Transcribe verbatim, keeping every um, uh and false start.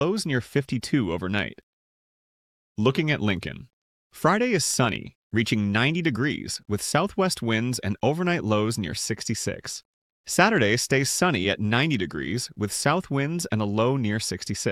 lows near fifty-two overnight. Looking at Lincoln. Friday is sunny, reaching ninety degrees with southwest winds and overnight lows near sixty-six. Saturday stays sunny at ninety degrees with south winds and a low near sixty-six.